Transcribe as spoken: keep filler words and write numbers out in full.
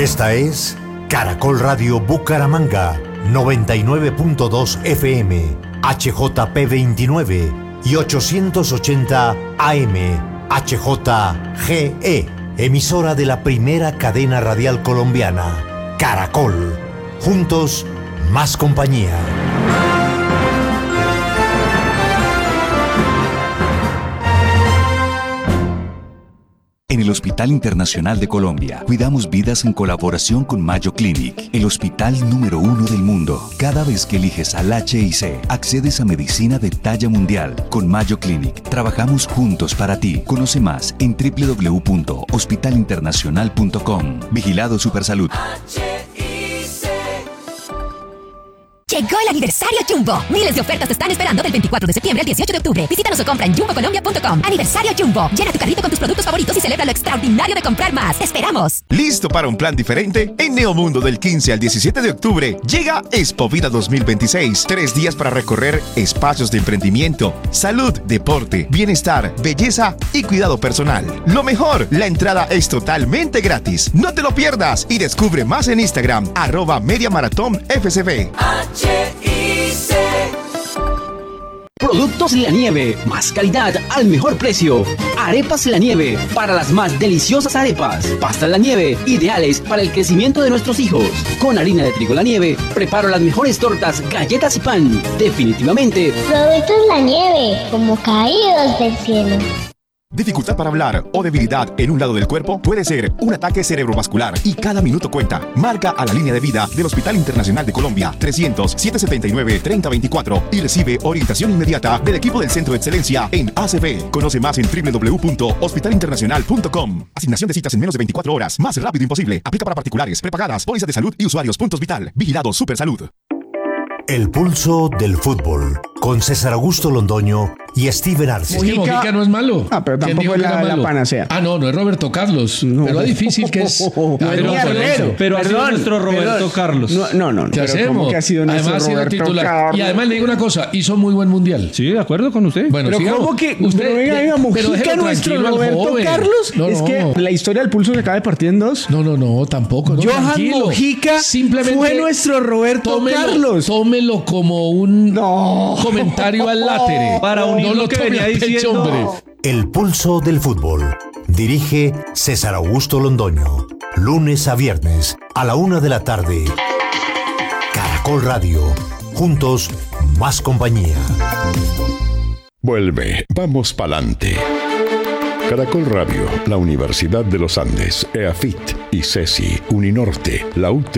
Esta es Caracol Radio Bucaramanga, noventa y nueve punto dos F M, H J P veintinueve y ochocientos ochenta A M, H J G E, emisora de la primera cadena radial colombiana, Caracol. Juntos, más compañía. En el Hospital Internacional de Colombia, cuidamos vidas en colaboración con Mayo Clinic, el hospital número uno del mundo. Cada vez que eliges al H I C, accedes a medicina de talla mundial. Con Mayo Clinic, trabajamos juntos para ti. Conoce más en doble u doble u doble u punto hospital internacional punto com. Vigilado Supersalud. Llegó el aniversario Jumbo. Miles de ofertas te están esperando del veinticuatro de septiembre al dieciocho de octubre. Visítanos o compra en jumbo colombia punto com. Aniversario Jumbo. Llena tu carrito con tus productos favoritos y celebra lo extraordinario de comprar más. ¡Te esperamos! ¿Listo para un plan diferente? En Neomundo del quince al diecisiete de octubre llega Expo Vida dos mil veintiséis. Tres días para recorrer espacios de emprendimiento, salud, deporte, bienestar, belleza y cuidado personal. Lo mejor, la entrada es totalmente gratis. No te lo pierdas y descubre más en Instagram, arroba Media Maratón F C B. Productos La Nieve, más calidad al mejor precio. Arepas La Nieve, para las más deliciosas arepas. Pastas La Nieve, ideales para el crecimiento de nuestros hijos. Con harina de trigo La Nieve, preparo las mejores tortas, galletas y pan. Definitivamente, Productos La Nieve, como caídos del cielo. Dificultad para hablar o debilidad en un lado del cuerpo puede ser un ataque cerebrovascular y cada minuto cuenta. Marca a la línea de vida del Hospital Internacional de Colombia trescientos, setecientos setenta y nueve, treinta veinticuatro y recibe orientación inmediata del equipo del Centro de Excelencia en A C P. Conoce más en doble u doble u doble u punto hospital internacional punto com. Asignación de citas en menos de veinticuatro horas. Más rápido imposible. Aplica para particulares, prepagadas, pólizas de salud y usuarios. Puntos Vital. Vigilado Supersalud. El pulso del fútbol, con César Augusto Londoño y Steven Arce. Mojica, Mojica no es malo. Ah, pero tampoco es la, la panacea. Ah, no, no es Roberto Carlos. No. Pero es difícil que es. No, ah, no, pero, pero ha sido nuestro Roberto perdón. Carlos. No, no, no. ¿Qué pero hacemos? Que ha sido nuestro además, Roberto titular. Carlos. Y además le digo una cosa, hizo muy buen mundial. Sí, de acuerdo con usted. Bueno, pero sigamos. ¿cómo que usted pero venga, venga, Mojica, nuestro Roberto Carlos? No, no. Es que la historia del pulso se acaba de partir en dos. No, no, no, tampoco. No, Johan tranquilo. Mojica simplemente fue nuestro Roberto tómelo, Carlos. Tómelo como un no. comentario al látere. Para unir no lo que venía diciendo. Hombre. El pulso del fútbol. Dirige César Augusto Londoño. Lunes a viernes a la una de la tarde. Caracol Radio. Juntos, más compañía. Vuelve, vamos pa'lante. Caracol Radio, la Universidad de los Andes, EAFIT y CESI, Uninorte, la U T